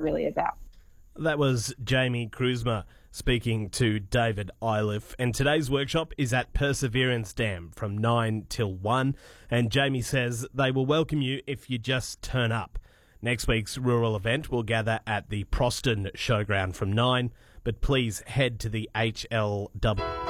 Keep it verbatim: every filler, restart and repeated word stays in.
really about. That was Jamie Kruzma speaking to David Iliff. And today's workshop is at Perseverance Dam from nine till one. And Jamie says they will welcome you if you just turn up. Next week's rural event will gather at the Proston Showground from nine, but please head to the H L W.